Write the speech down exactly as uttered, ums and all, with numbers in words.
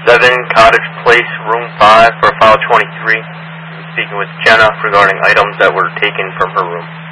seven, Cottage Place, Room five, for file twenty-three. I'm speaking with Jenna regarding items that were taken from her room.